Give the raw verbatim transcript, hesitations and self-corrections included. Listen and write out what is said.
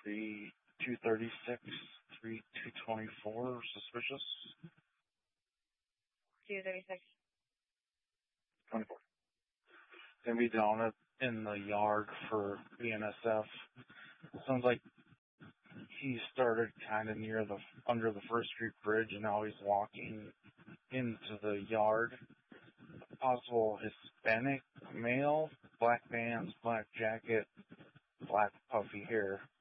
three two thirty-six, three two twenty-four, suspicious. two thirty-six. twenty-four. Gonna be down at, in the yard for B N S F. Sounds like he started kind of near the, under the First Street Bridge, and now he's walking into the yard. Possible Hispanic male, black pants, black jacket, black puffy hair.